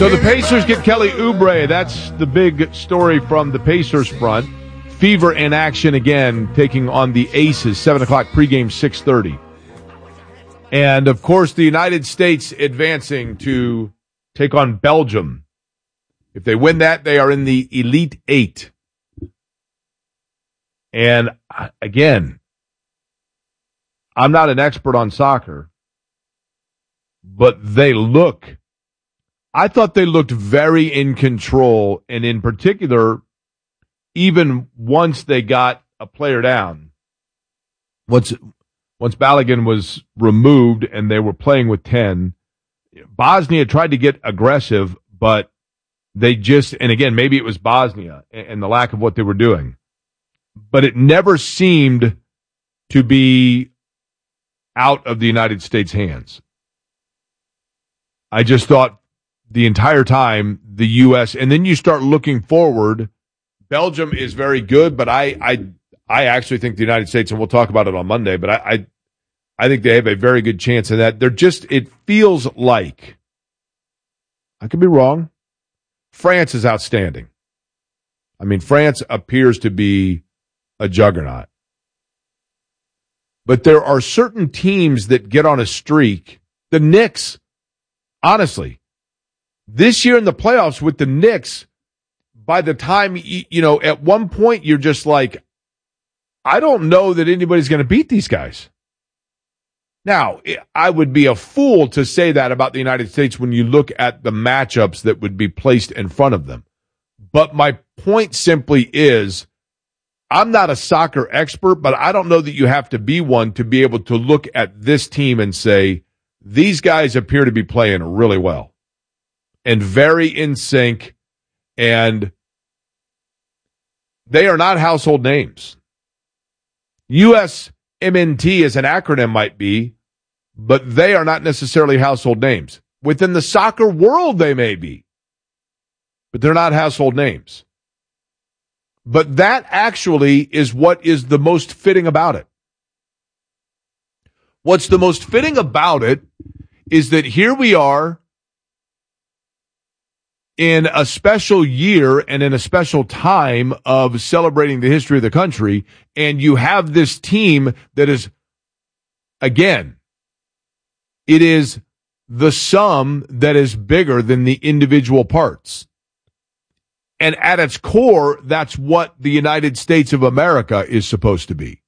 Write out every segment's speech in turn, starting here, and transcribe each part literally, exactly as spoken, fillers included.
So the Pacers get Kelly Oubre. That's the big story from the Pacers front. Fever in action again, taking on the Aces. seven o'clock pregame, six thirty. And, of course, the United States advancing to take on Belgium. If they win that, they are in the Elite Eight. And, again, I'm not an expert on soccer, but they look, I thought they looked very in control, and in particular, even once they got a player down, once once Balogun was removed and they were playing with ten, Bosnia tried to get aggressive, but they just, and again, maybe it was Bosnia and the lack of what they were doing, but it never seemed to be out of the United States' hands. I just thought the entire time the U S, and then you start looking forward, Belgium is very good, but I I, I actually think the United States, and we'll talk about it on Monday, but I, I I think they have a very good chance in that. They're just, it feels like, I could be wrong, France is outstanding. I mean, France appears to be a juggernaut. But there are certain teams that get on a streak. The Knicks, honestly, this year in the playoffs with the Knicks, by the time, you know, at one point you're just like, I don't know that anybody's going to beat these guys. Now, I would be a fool to say that about the United States when you look at the matchups that would be placed in front of them. But my point simply is, I'm not a soccer expert, but I don't know that you have to be one to be able to look at this team and say, these guys appear to be playing really well and very in sync, and they are not household names. U S M N T as an acronym might be, but they are not necessarily household names. Within the soccer world, they may be, but they're not household names. But that actually is what is the most fitting about it. What's the most fitting about it is that here we are in a special year and in a special time of celebrating the history of the country, and you have this team that is, again, it is the sum that is bigger than the individual parts. And at its core, that's what the United States of America is supposed to be.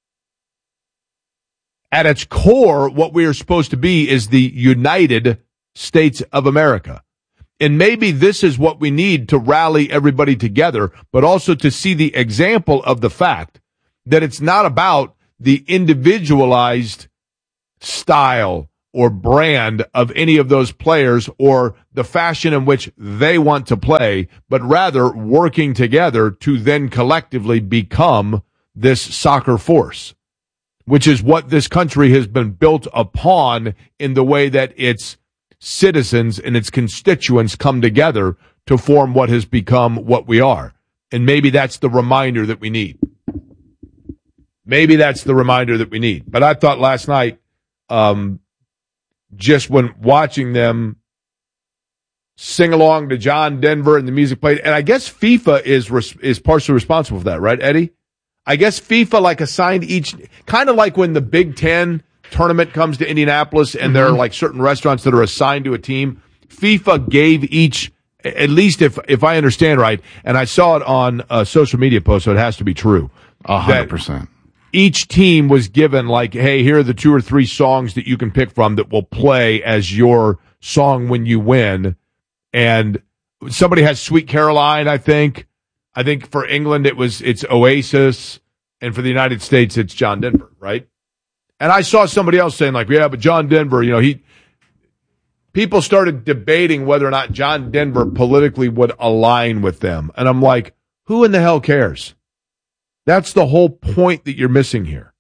At its core, what we are supposed to be is the United States of America. And maybe this is what we need to rally everybody together, but also to see the example of the fact that it's not about the individualized style or brand of any of those players or the fashion in which they want to play, but rather working together to then collectively become this soccer force, which is what this country has been built upon in the way that its citizens and its constituents come together to form what has become what we are. And maybe that's the reminder that we need. Maybe that's the reminder that we need. But I thought last night, um, just when watching them sing along to John Denver and the music played, and I guess FIFA is res- is partially responsible for that, right, Eddie? I guess FIFA like assigned each, kind of like when the Big Ten tournament comes to Indianapolis and mm-hmm. there are like certain restaurants that are assigned to a team. FIFA gave each, at least if if I understand right, and I saw it on a social media post, so it has to be true. A hundred percent. Each team was given like, hey, here are the two or three songs that you can pick from that will play as your song when you win. And somebody has Sweet Caroline, I think. I think for England it was it's Oasis, and for the United States it's John Denver, right? And I saw somebody else saying like, yeah, but John Denver, you know, he people started debating whether or not John Denver politically would align with them. And I'm like, who in the hell cares? That's the whole point that you're missing here.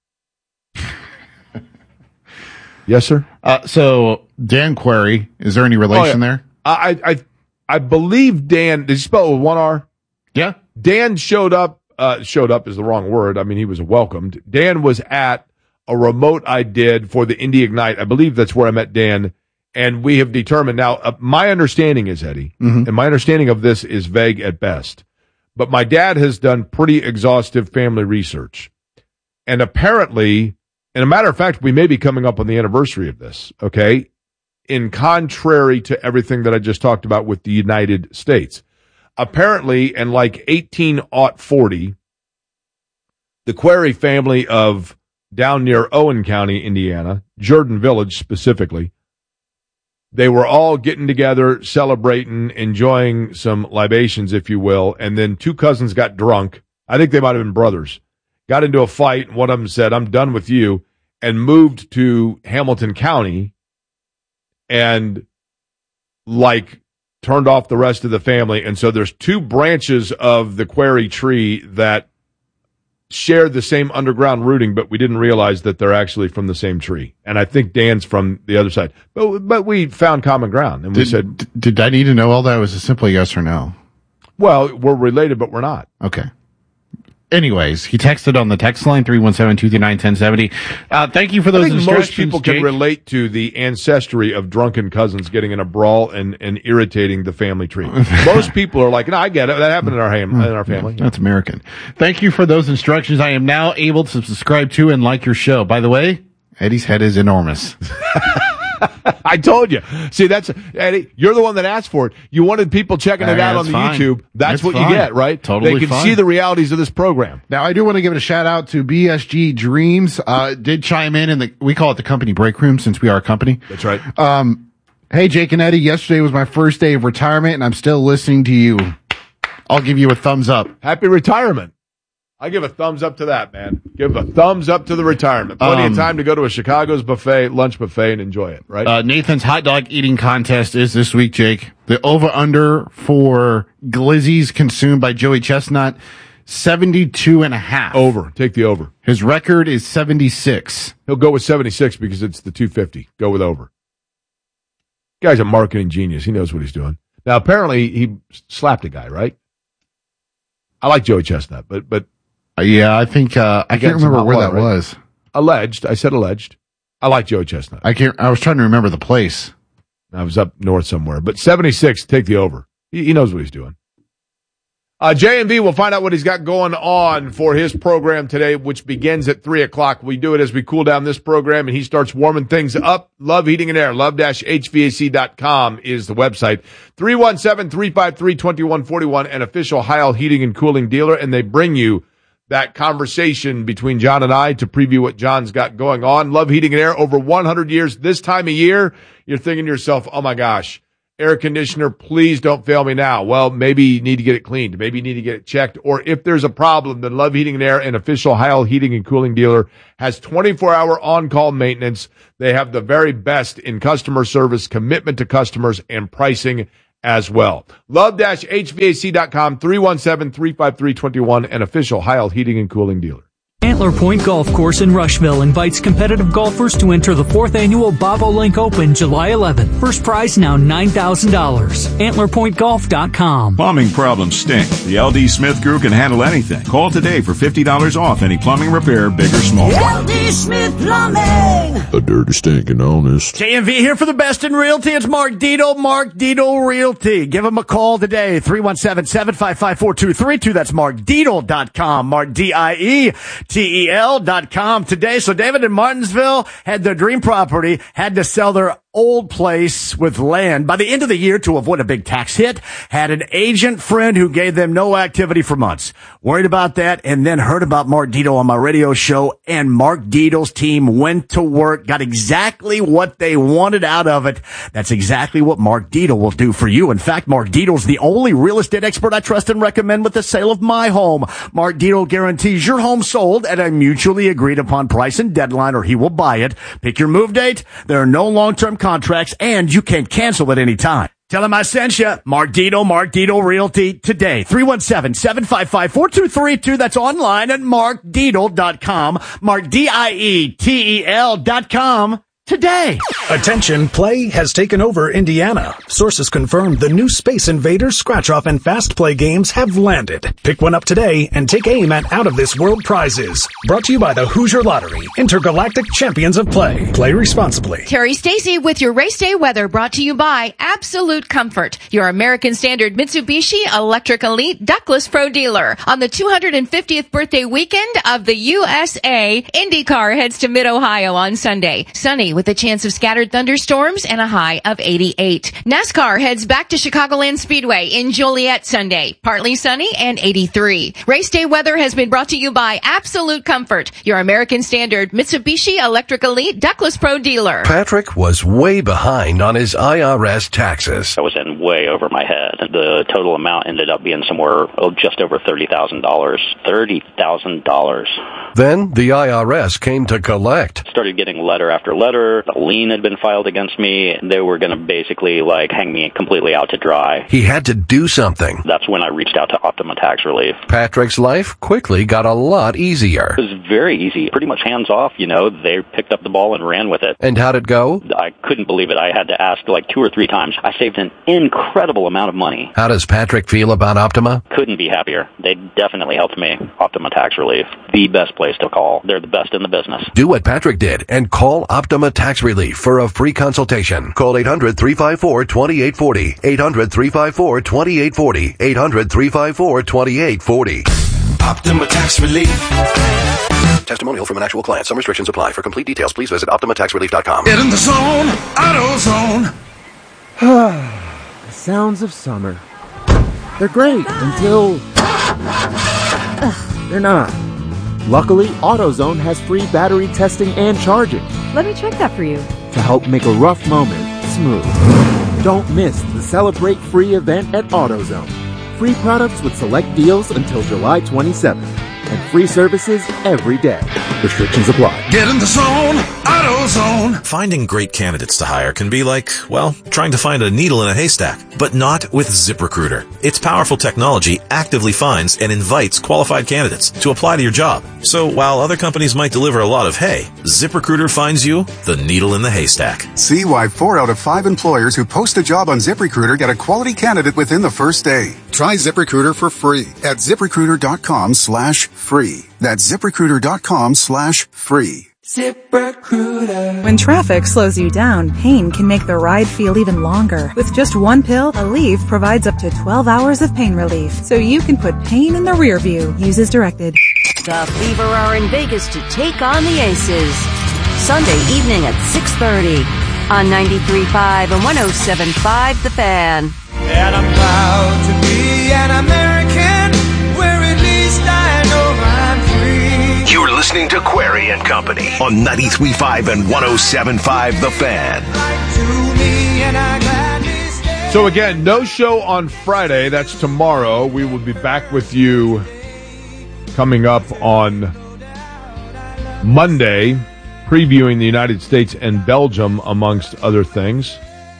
Yes, sir? Uh, so, Dan Query, is there any relation oh, yeah. there? I, I I believe Dan, did you spell it with one R? Yeah. Dan showed up, uh, showed up is the wrong word. I mean, he was welcomed. Dan was at a remote I did for the Indie Ignite. I believe that's where I met Dan. And we have determined now, uh, my understanding is, Eddie, mm-hmm. and my understanding of this is vague at best, but my dad has done pretty exhaustive family research. And apparently, and a matter of fact, we may be coming up on the anniversary of this, okay? In contrary to everything that I just talked about with the United States. Apparently, in like eighteen forty, the Query family of down near Owen County, Indiana, Jordan Village specifically, they were all getting together, celebrating, enjoying some libations, if you will, and then two cousins got drunk. I think they might have been brothers. Got into a fight, and one of them said, "I'm done with you," and moved to Hamilton County and, like, turned off the rest of the family. And so there's two branches of the Query tree that share the same underground rooting, but we didn't realize that they're actually from the same tree. And I think Dan's from the other side. But but we found common ground, and we did, said... Did I need to know all that? It was a simple yes or no. Well, we're related, but we're not. Okay. Anyways, he texted on the text line, three one seven, two three nine, one zero seven zero. Uh, thank you for those I think instructions, most people Jake. can relate to the ancestry of drunken cousins getting in a brawl and, and irritating the family tree. Most people are like, no, I get it. That happened in our, ham- in our family. That's American. Thank you for those instructions. I am now able to subscribe to and like your show. By the way, Eddie's head is enormous. I told you. See, that's Eddie. You're the one that asked for it. You wanted people checking it out on the fine. YouTube. That's It's what fine. you get, right? Totally They can fine. see the realities of this program. Now, I do want to give it a shout out to B S G Dreams. Uh, did chime in in the, we call it the company break room since we are a company. That's right. Um, hey, Jake and Eddie, yesterday was my first day of retirement and I'm still listening to you. I'll give you a thumbs up. Happy retirement. I give a thumbs up to that, man. Give a thumbs up to the retirement. Plenty Um, of time to go to a Chicago's buffet, lunch buffet, and enjoy it, right? Uh, Nathan's hot dog eating contest is this week, Jake. The over-under for glizzies consumed by Joey Chestnut, seventy-two and a half. Over. Take the over. His record is seventy-six. He'll go with seventy-six because it's the two fifty. Go with over. Guy's a marketing genius. He knows what he's doing. Now, apparently, he slapped a guy, right? I like Joey Chestnut, but but Uh, yeah, I think, uh, I can't remember where that right? was. Alleged. I said alleged. I like Joey Chestnut. I can't, I was trying to remember the place. I was up north somewhere. But seventy-six, take the over. He, he knows what he's doing. Uh, J and B, we'll find out what he's got going on for his program today, which begins at three o'clock. We do it as we cool down this program, and he starts warming things up. Love Heating and Air. love dash H V A C dot com is the website. three one seven, three five three, two one four one, an official Heil Heating and Cooling dealer, and they bring you that conversation between John and I to preview what John's got going on. Love Heating and Air, over one hundred years. This time of year, you're thinking to yourself, oh my gosh, air conditioner, please don't fail me now. Well, maybe you need to get it cleaned. Maybe you need to get it checked. Or if there's a problem, then Love Heating and Air, an official Heil Heating and Cooling dealer, has twenty-four hour on-call maintenance. They have the very best in customer service, commitment to customers, and pricing as well. love dash H V A C dot com, three one seven, three five three, two one, an official Heil Heating and Cooling dealer. Antler Point Golf Course in Rushville invites competitive golfers to enter the fourth annual Bobolink Open July eleventh. First prize now nine thousand dollars. antler point golf dot com. Plumbing problems stink. The L D Smith Crew can handle anything. Call today for fifty dollars off any plumbing repair, big or small. L D Smith Plumbing. A dirty, stinking honest. J M V here for the best in realty. It's Mark Dito, Mark Dito Realty. Give him a call today, three one seven, seven five five, four two three two. That's mark dietel dot com. Mark D I E T E L dot com today. So David in Martinsville had their dream property, had to sell their old place with land by the end of the year to avoid a big tax hit. Had an agent friend who gave them no activity for months. Worried about that, and then heard about Mark Dito on my radio show, and Mark Dito's team went to work, got exactly what they wanted out of it. That's exactly what Mark Dito will do for you. In fact, Mark Dito's the only real estate expert I trust and recommend with the sale of my home. Mark Dito guarantees your home sold at a mutually agreed upon price and deadline, or he will buy it. Pick your move date. There are no long-term contracts, and you can cancel at any time. Tell him I sent you. Mark Dito, Mark Dito Realty today. three one seven, seven five five, four two three two. That's online at mark dietel dot com. Mark D I E T E L dot com today. Attention, play has taken over Indiana. Sources confirm the new Space Invaders Scratch-Off and Fast Play games have landed. Pick one up today and take aim at out-of-this-world prizes. Brought to you by the Hoosier Lottery, intergalactic champions of play. Play responsibly. Terry Stacy with your race day weather, brought to you by Absolute Comfort, your American Standard Mitsubishi Electric Elite Ductless Pro dealer. On the two hundred fiftieth birthday weekend of the U S A, IndyCar heads to Mid-Ohio on Sunday. Sunny with a chance of scattered thunderstorms and a high of eighty-eight. NASCAR heads back to Chicagoland Speedway in Joliet Sunday. Partly sunny and eighty-three. Race day weather has been brought to you by Absolute Comfort, your American Standard Mitsubishi Electric Elite Ductless Pro dealer. Patrick was way behind on his I R S taxes. I was in way over my head. The total amount ended up being somewhere oh, just over thirty thousand dollars. thirty thousand dollars. Then the I R S came to collect. Started getting letter after letter. A lien had been filed against me. They were going to basically like hang me completely out to dry. He had to do something. That's when I reached out to Optima Tax Relief. Patrick's life quickly got a lot easier. It was very easy. Pretty much hands off, you know. They picked up the ball and ran with it. And how'd it go? I couldn't believe it. I had to ask like two or three times. I saved an incredible amount of money. How does Patrick feel about Optima? Couldn't be happier. They definitely helped me. Optima Tax Relief. The best place to call. They're the best in the business. Do what Patrick did and call Optima Tax Relief for a free consultation. Call eight hundred, three five four, two eight four zero. eight hundred, three five four, two eight four zero. eight hundred, three five four, two eight four zero. Optima Tax Relief. Testimonial from an actual client. Some restrictions apply. For complete details, please visit optima tax relief dot com. Get in the zone. AutoZone. The sounds of summer. They're great until they're not. Luckily, AutoZone has free battery testing and charging Let me check that for you. to help make a rough moment smooth. Don't miss the Celebrate Free event at AutoZone. Free products with select deals until July twenty-seventh. And free services every day. Restrictions apply. Get in the zone. AutoZone. Finding great candidates to hire can be like, well, trying to find a needle in a haystack, but not with ZipRecruiter. Its powerful technology actively finds and invites qualified candidates to apply to your job. So while other companies might deliver a lot of hay, ZipRecruiter finds you the needle in the haystack. See why four out of five employers who post a job on ZipRecruiter get a quality candidate within the first day. Try ZipRecruiter for free at ZipRecruiter.com slash free. That's ZipRecruiter.com slash free. ZipRecruiter. When traffic slows you down, pain can make the ride feel even longer. With just one pill, Aleve provides up to twelve hours of pain relief, so you can put pain in the rear view. Use as directed. The Fever are in Vegas to take on the Aces. Sunday evening at six thirty on ninety-three point five and one oh seven point five The Fan. And I'm proud to be an American, where at least I know I'm free. You're listening to Query and Company on ninety-three point five and one oh seven point five The Fan. So again, no show on Friday. That's tomorrow. We will be back with you coming up on Monday, previewing the United States and Belgium, amongst other things.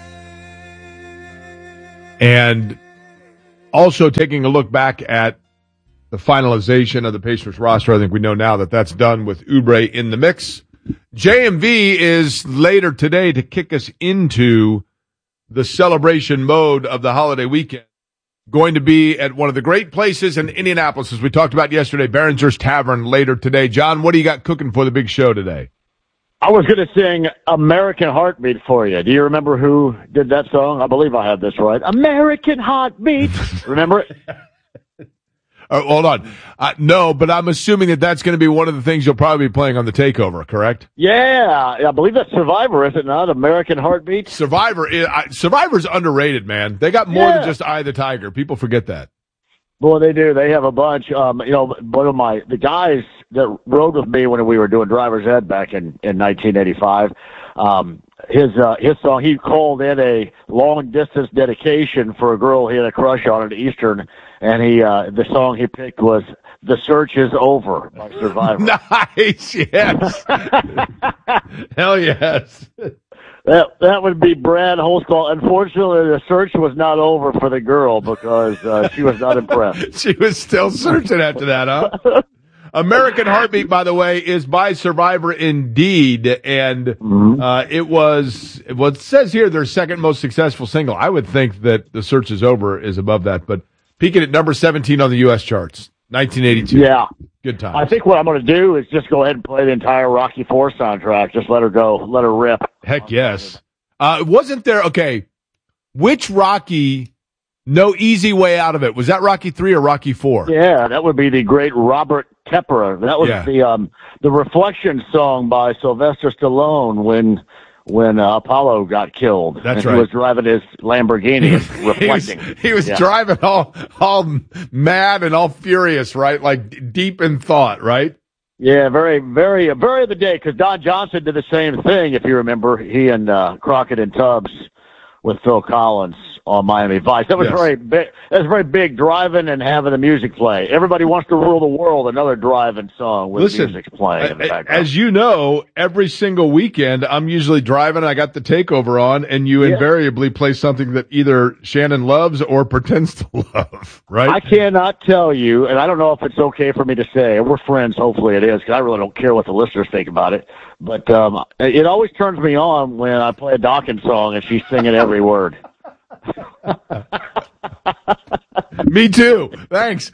And also taking a look back at the finalization of the Pacers roster. I think we know now that that's done with Oubre in the mix. J M V is later today to kick us into the celebration mode of the holiday weekend. Going to be at one of the great places in Indianapolis, as we talked about yesterday, Behringer's Tavern later today. John, what do you got cooking for the big show today? I was going to sing American Heartbeat for you. Do you remember who did that song? I believe I have this right. American Heartbeat. Remember it? Uh, hold on. Uh, no, but I'm assuming that that's going to be one of the things you'll probably be playing on the takeover, correct? Yeah. I believe that's Survivor, is it not? American Heartbeat? Survivor. Is, uh, Survivor's underrated, man. They got more yeah. than just Eye of the Tiger. People forget that. Boy, they do. They have a bunch. Um, you know, one of my, the guys that rode with me when we were doing Driver's Ed back in, in nineteen eighty-five, um, his, uh, his song, he called in a long distance dedication for a girl he had a crush on at Eastern. And he, uh, the song he picked was "The Search Is Over" by Survivor. Nice, yes. Hell yes. That that would be Brad Holscall. Unfortunately, the search was not over for the girl because uh, she was not impressed. She was still searching after that, huh? American Heartbeat, by the way, is by Survivor Indeed, and Mm-hmm. uh, it was, well, it says here their second most successful single. I would think that The Search Is Over is above that, but peaking at number seventeen on the U S charts, nineteen eighty-two. Yeah. Good time. I think what I'm going to do is just go ahead and play the entire Rocky Four soundtrack. Just let her go. Let her rip. Heck yes. Uh, wasn't there, okay, which Rocky, no easy way out of it? Was that Rocky three or Rocky four? Yeah, that would be the great Robert Tepper. That was Yeah. the um the Reflection song by Sylvester Stallone when when uh, Apollo got killed. That's and right. He was driving his Lamborghini, reflecting. He was, he was Yeah. driving all, all mad and all furious, right? Like d- deep in thought, right? Yeah, very, very, very of the day, because Don Johnson did the same thing, if you remember. He and uh, Crockett and Tubbs with Phil Collins on Miami Vice. That was Yes. very big. That was very big, driving and having the music play. Everybody Wants to Rule the World, another driving song with Listen, music playing in the a- background. as you know, every single weekend I'm usually driving. I got the takeover on, and you Yeah. invariably play something that either Shannon loves or pretends to love, right? I cannot tell you, and I don't know if it's okay for me to say. We're friends, hopefully it is, because I really don't care what the listeners think about it. But um, it always turns me on when I play a Dawkins song and she's singing every word. Me too. Thanks.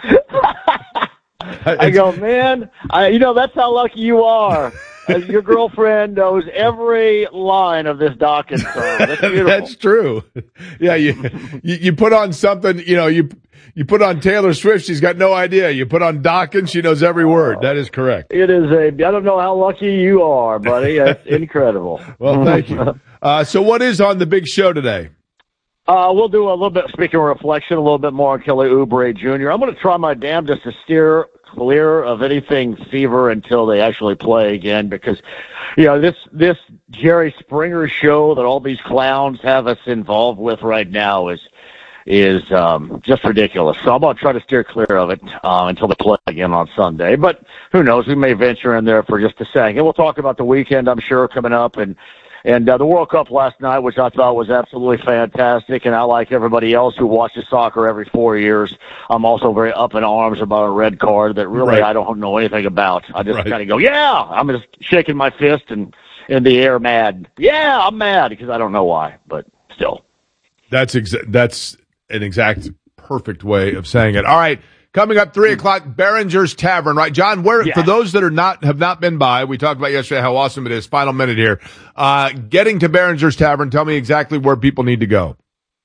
I go, man, I, you know, that's how lucky you are. Uh, Your girlfriend knows every line of this Dawkins song. That's beautiful. That's true. Yeah, you, you you put on something, you know, you you put on Taylor Swift, she's got no idea. You put on Dawkins, she knows every word. That is correct. It is a, I don't know how lucky you are, buddy. That's incredible. Well, thank you. Uh, so what is on the big show today? Uh, we'll do a little bit, speaking of reflection, a little bit more on Kelly Oubre Junior I'm going to try my damnedest to steer clear of anything Fever until they actually play again, because, you know, this, this Jerry Springer show that all these clowns have us involved with right now is, is, um, just ridiculous. So I'm going to try to steer clear of it, uh, until they play again on Sunday. But who knows? We may venture in there for just a second. We'll talk about the weekend, I'm sure, coming up, and, And uh, the World Cup last night, which I thought was absolutely fantastic, and I, like everybody else who watches soccer every four years, I'm also very up in arms about a red card that really Right. I don't know anything about. I just Right. kind of go, yeah, I'm just shaking my fist and in the air mad. Yeah, I'm mad because I don't know why, but still. That's exa- that's an exact perfect way of saying it. All right. Coming up three o'clock, Behringer's Tavern, right? John, where, Yeah. for those that are not, have not been by, we talked about yesterday how awesome it is. Final minute here. Uh, getting to Behringer's Tavern, tell me exactly where people need to go.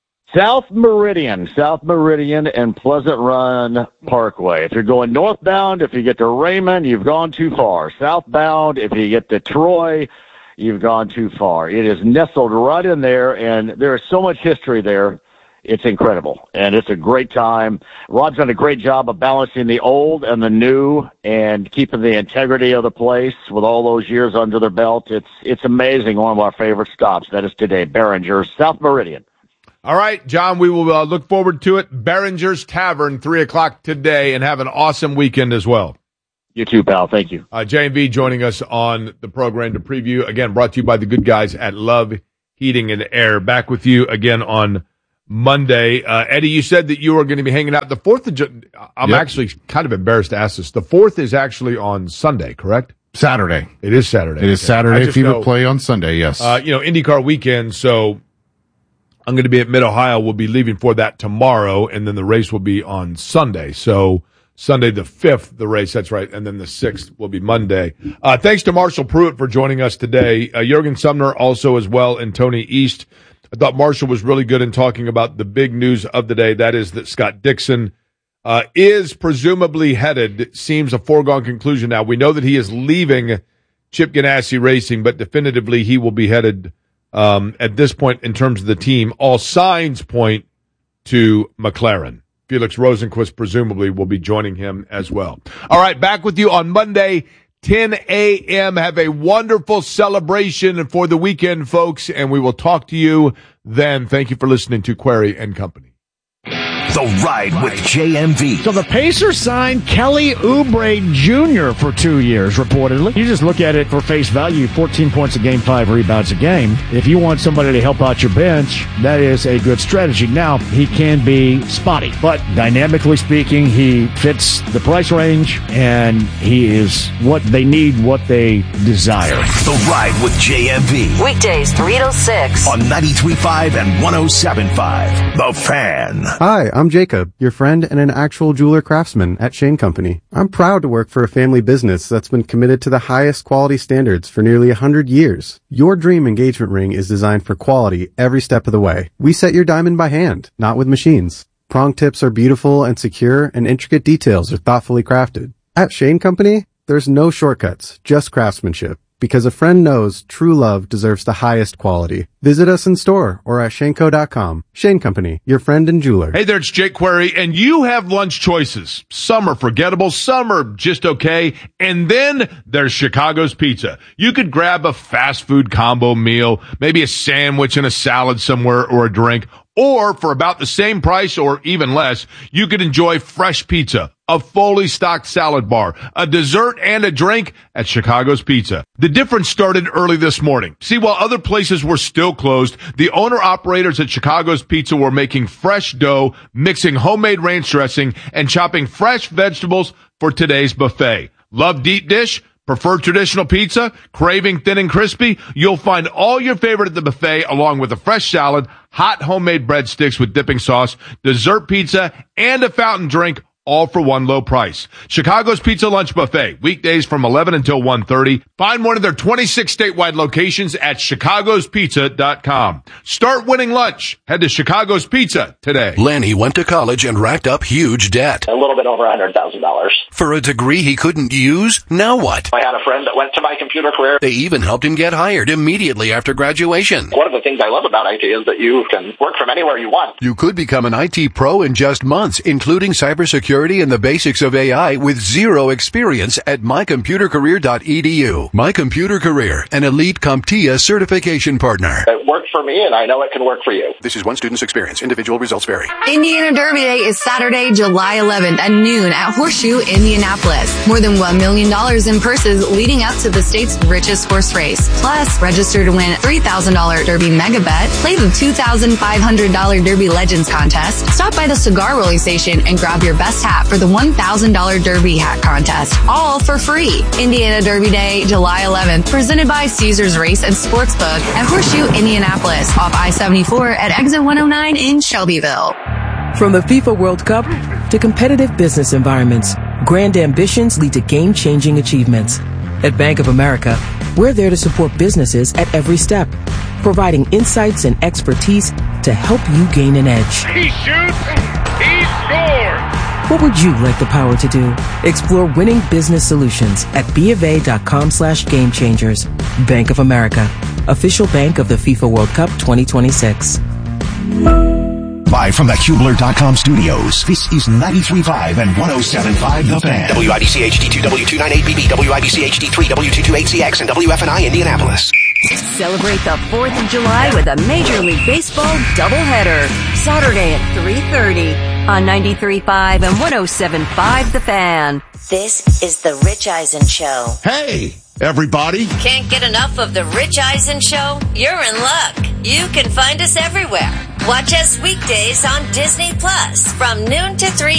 South Meridian, South Meridian and Pleasant Run Parkway. If you're going northbound, if you get to Raymond, you've gone too far. Southbound, if you get to Troy, you've gone too far. It is nestled right in there, and there is so much history there. It's incredible, and it's a great time. Rod's done a great job of balancing the old and the new and keeping the integrity of the place with all those years under their belt. It's it's amazing. One of our favorite stops. That is today, Behringer's, South Meridian. All right, John, we will uh, look forward to it. Behringer's Tavern, three o'clock today, and have an awesome weekend as well. You too, pal. Thank you. Uh, J and V joining us on the program to preview, again, brought to you by the good guys at Love Heating and Air. Back with you again on Monday. Uh, Eddie, you said that you were going to be hanging out the fourth of Ju- I'm Yep. actually kind of embarrassed to ask this. The fourth is actually on Sunday, correct? Saturday. It is Saturday. It is Okay. I Saturday. just Fever know, play on Sunday, yes. Uh, you know, IndyCar weekend, so I'm going to be at Mid-Ohio. We'll be leaving for that tomorrow, and then the race will be on Sunday. So Sunday the fifth, the race, that's right, and then the sixth will be Monday. Uh, thanks to Marshall Pruitt for joining us today. Uh, Jurgen Sumner also as well, and Tony East. I thought Marshall was really good in talking about the big news of the day. That is that Scott Dixon uh, is presumably headed. It seems a foregone conclusion now. We know that he is leaving Chip Ganassi Racing, but definitively he will be headed um, at this point in terms of the team. All signs point to McLaren. Felix Rosenquist presumably will be joining him as well. All right, back with you on Monday, ten a.m. Have a wonderful celebration for the weekend, folks, and we will talk to you then. Thank you for listening to Query and Company. The Ride with J M V. So the Pacers signed Kelly Oubre Junior for two years, reportedly. You just look at it for face value, fourteen points a game, five rebounds a game. If you want somebody to help out your bench, that is a good strategy. Now, he can be spotty, but dynamically speaking, he fits the price range, and he is what they need, what they desire. The Ride with J M V. Weekdays three to six. On ninety-three point five and one oh seven point five. The Fan. Hi, I'm Jacob, your friend and an actual jeweler craftsman at Shane Company. I'm proud to work for a family business that's been committed to the highest quality standards for nearly one hundred years. Your dream engagement ring is designed for quality every step of the way. We set your diamond by hand, not with machines. Prong tips are beautiful and secure, and intricate details are thoughtfully crafted. At Shane Company, there's no shortcuts, just craftsmanship. Because a friend knows true love deserves the highest quality. Visit us in store or at Shaneco dot com. Shane Company, your friend and jeweler. Hey there, it's Jake Query, and you have lunch choices. Some are forgettable, some are just okay, and then there's Chicago's Pizza. You could grab a fast food combo meal, maybe a sandwich and a salad somewhere or a drink, or for about the same price or even less, you could enjoy fresh pizza, a fully stocked salad bar, a dessert, and a drink at Chicago's Pizza. The difference started early this morning. See, while other places were still closed, the owner-operators at Chicago's Pizza were making fresh dough, mixing homemade ranch dressing, and chopping fresh vegetables for today's buffet. Love deep dish? Prefer traditional pizza? Craving thin and crispy? You'll find all your favorite at the buffet, along with a fresh salad, hot homemade breadsticks with dipping sauce, dessert pizza, and a fountain drink, all for one low price. Chicago's Pizza Lunch Buffet, weekdays from eleven until one thirty. Find one of their twenty-six statewide locations at chicagos pizza dot com. Start winning lunch. Head to Chicago's Pizza today. Lanny went to college and racked up huge debt. A little bit over one hundred thousand dollars. For a degree he couldn't use? Now what? I had a friend that went to my computer career. They even helped him get hired immediately after graduation. One of the things I love about I T is that you can work from anywhere you want. You could become an I T pro in just months, including cybersecurity and the basics of A I with zero experience at my computer career dot e d u. My Computer Career, an elite CompTIA certification partner. It worked for me, and I know it can work for you. This is one student's experience. Individual results vary. Indiana Derby Day is Saturday, July eleventh at noon at Horseshoe, Indianapolis. More than one million dollars in purses leading up to the state's richest horse race. Plus, register to win three thousand dollars Derby Mega Bet, play the two thousand five hundred dollars Derby Legends contest, stop by the cigar rolling station and grab your best hat for the one thousand dollars Derby hat contest, all for free. Indiana Derby Day, July eleventh, presented by Caesars Race and Sportsbook at Horseshoe, Indianapolis, off I seventy-four at exit one oh nine in Shelbyville. From the FIFA World Cup to competitive business environments, grand ambitions lead to game-changing achievements. At Bank of America, we're there to support businesses at every step, providing insights and expertise to help you gain an edge. He shoots, he scores! What would you like the power to do? Explore winning business solutions at BofA.com slash game changers. Bank of America, official bank of the FIFA World Cup twenty twenty-six. Live from the Hubler dot com studios, this is ninety-three point five and one oh seven point five The Fan. W I B C H D two, W two ninety-eight B B, W I B C H D three, W two twenty-eight C X, and W F N I Indianapolis. Celebrate the fourth of July with a Major League Baseball doubleheader. Saturday at three thirty on ninety-three point five and one oh seven point five The Fan. This is the Rich Eisen Show. Hey, everybody. Can't get enough of the Rich Eisen Show? You're in luck. You can find us everywhere. Watch us weekdays on Disney Plus from noon to three